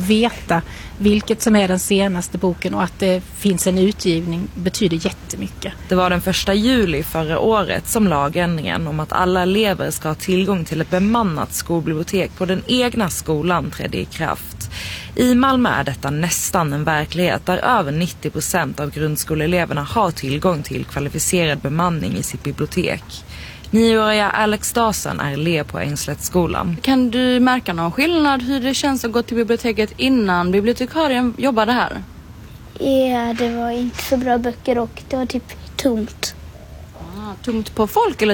veta vilket som är den senaste boken och att det finns en utgivning betyder jättemycket. Det var den 1 juli förra året som lagändringen om att alla elever ska ha tillgång till ett bemannat skolbibliotek på den egna skolan trädde i kraft. I Malmö är detta nästan en verklighet där över 90% av grundskoleeleverna har tillgång till kvalificerad bemanning i sitt bibliotek. 9-åriga Alex Dasen är elev på Ängslättsskolan. Kan du märka någon skillnad hur det känns att gå till biblioteket innan bibliotekarien jobbade här? Ja, det var inte så bra böcker och det var typ tomt. Tomt på folk eller